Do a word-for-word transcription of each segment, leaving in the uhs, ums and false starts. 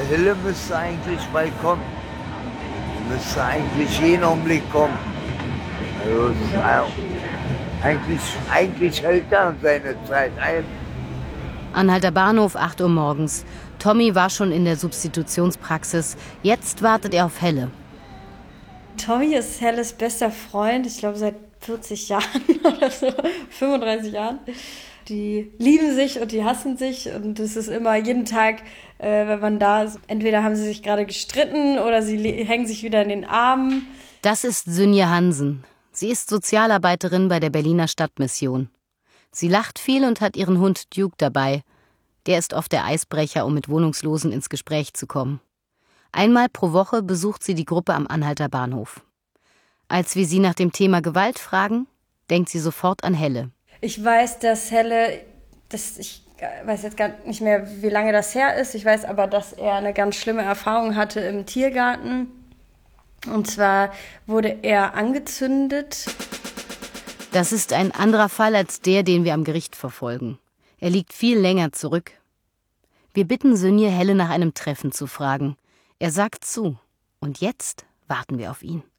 Hille müsste eigentlich bald kommen. Die müsste eigentlich jeden Augenblick kommen. Also, es ist eigentlich, eigentlich hält er seine Zeit ein. Anhalter Bahnhof, acht Uhr morgens. Tommy war schon in der Substitutionspraxis. Jetzt wartet er auf Helle. Tommy ist Helles bester Freund, ich glaube seit vierzig Jahren oder so, fünfunddreißig Jahren. Die lieben sich und die hassen sich und es ist immer jeden Tag, äh, wenn man da ist, entweder haben sie sich gerade gestritten oder sie le- hängen sich wieder in den Armen. Das ist Synje Hansen. Sie ist Sozialarbeiterin bei der Berliner Stadtmission. Sie lacht viel und hat ihren Hund Duke dabei. Der ist oft der Eisbrecher, um mit Wohnungslosen ins Gespräch zu kommen. Einmal pro Woche besucht sie die Gruppe am Anhalter Bahnhof. Als wir sie nach dem Thema Gewalt fragen, denkt sie sofort an Helle. Ich weiß, dass Helle, das, ich weiß jetzt gar nicht mehr, wie lange das her ist. Ich weiß aber, dass er eine ganz schlimme Erfahrung hatte im Tiergarten. Und zwar wurde er angezündet. Das ist ein anderer Fall als der, den wir am Gericht verfolgen. Er liegt viel länger zurück. Wir bitten Synje, Helle nach einem Treffen zu fragen. Er sagt zu. Und jetzt warten wir auf ihn.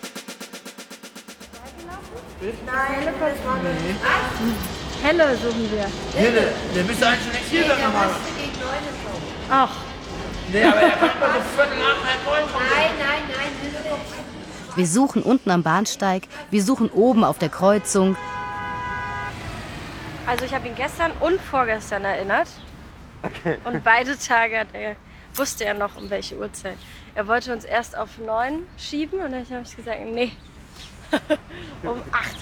Nein, Helle suchen wir. Hille, der müsste eigentlich nicht hier sein nochmal. Ach. Nee, aber er kommt mal so viertel nach halb neun kommen. Nein, nein, nein, Hille kommt. Wir suchen unten am Bahnsteig, wir suchen oben auf der Kreuzung. Also ich habe ihn gestern und vorgestern erinnert. Okay. Und beide Tage hat er, wusste er noch, um welche Uhrzeit. Er wollte uns erst auf neun schieben und dann habe ich gesagt, nee, um acht.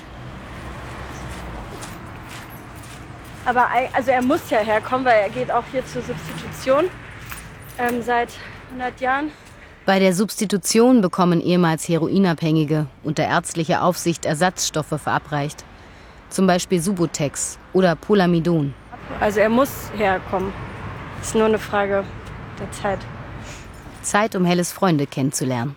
Aber also er muss ja herkommen, weil er geht auch hier zur Substitution ähm, seit hundert Jahren. Bei der Substitution bekommen ehemals Heroinabhängige unter ärztlicher Aufsicht Ersatzstoffe verabreicht. Zum Beispiel Subutex oder Polamidon. Also er muss herkommen. Ist nur eine Frage der Zeit. Zeit, um Helles Freunde kennenzulernen.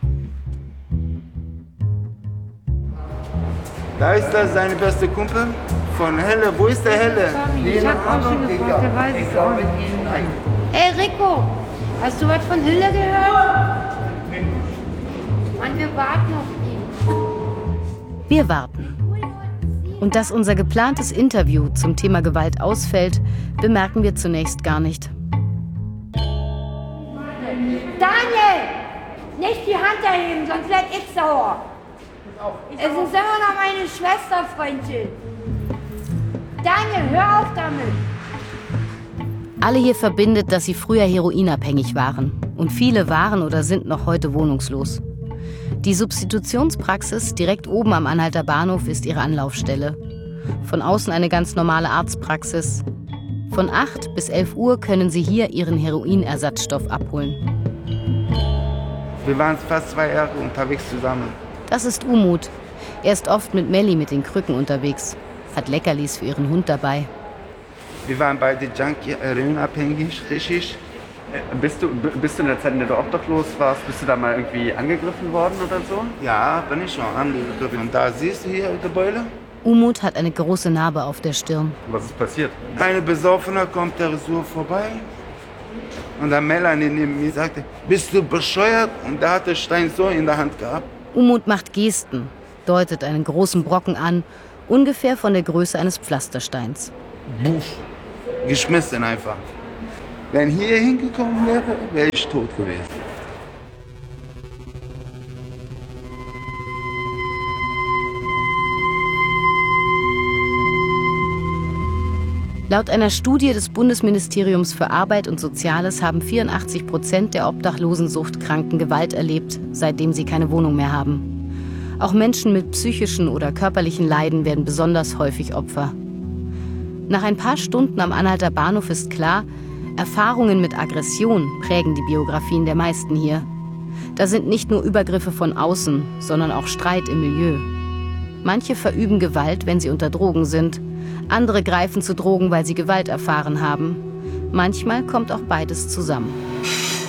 Da ist das seine beste Kumpel von Helle. Wo ist der Helle? Ich hab auch schon gefragt, der weiß es auch nicht. Ey Rico, hast du was von Hille gehört? Mann, wir warten auf ihn. Wir warten. Und dass unser geplantes Interview zum Thema Gewalt ausfällt, bemerken wir zunächst gar nicht. Daniel, nicht die Hand erheben, sonst werd ich sauer. Es ist immer noch meine Schwester, Freundchen. Daniel, hör auf damit. Alle hier verbindet, dass sie früher heroinabhängig waren. Und viele waren oder sind noch heute wohnungslos. Die Substitutionspraxis direkt oben am Anhalter Bahnhof ist ihre Anlaufstelle. Von außen eine ganz normale Arztpraxis. Von acht bis elf Uhr können sie hier ihren Heroinersatzstoff abholen. Wir waren fast zwei Jahre unterwegs zusammen. Das ist Umut. Er ist oft mit Melli mit den Krücken unterwegs. Hat Leckerlis für ihren Hund dabei. Wir waren beide Junkie, heroinabhängig, richtig. Bist du, bist du in der Zeit, in der du obdachlos warst, bist du da mal irgendwie angegriffen worden oder so? Ja, bin ich schon angegriffen. Und da siehst du hier die Beule? Umut hat eine große Narbe auf der Stirn. Was ist passiert? Eine Besoffene kommt der so vorbei. Und der Melanie neben mir sagte, bist du bescheuert? Und da hat der Stein so in der Hand gehabt. Umut macht Gesten, deutet einen großen Brocken an, ungefähr von der Größe eines Pflastersteins. Buff. Geschmissen einfach. Wenn hier hingekommen wäre, wäre ich tot gewesen. Laut einer Studie des Bundesministeriums für Arbeit und Soziales haben vierundachtzig Prozent der obdachlosen Suchtkranken Gewalt erlebt, seitdem sie keine Wohnung mehr haben. Auch Menschen mit psychischen oder körperlichen Leiden werden besonders häufig Opfer. Nach ein paar Stunden am Anhalter Bahnhof ist klar, Erfahrungen mit Aggression prägen die Biografien der meisten hier. Da sind nicht nur Übergriffe von außen, sondern auch Streit im Milieu. Manche verüben Gewalt, wenn sie unter Drogen sind. Andere greifen zu Drogen, weil sie Gewalt erfahren haben. Manchmal kommt auch beides zusammen.